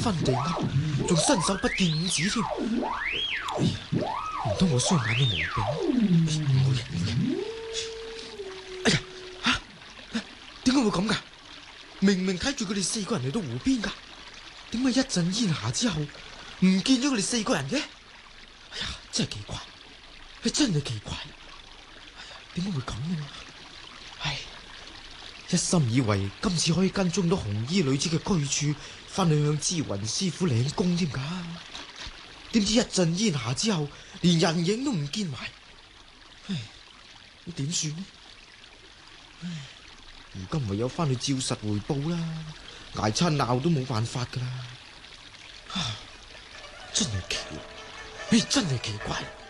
昏地暗，仲伸手不見五指添。哎呀，唔通我雙眼有毛病？冇嘢。哎呀，點解會咁噶？明明睇住佢哋四個人嚟到湖邊噶，點解一陣煙霞之後唔見咗佢哋四個人嘅？哎呀，真係奇怪，真係奇怪。哎呀，點解會咁嘅？唉，一心以為今次可以跟蹤到紅衣女子嘅居處，翻去向知雲師傅領功添噶。點知一陣煙霞之後，連人影都唔見埋。唉，咁點算呢？唉，如今唯有翻去照實回報啦，挨餐鬧都冇辦法噶啦。真係奇，真係奇怪。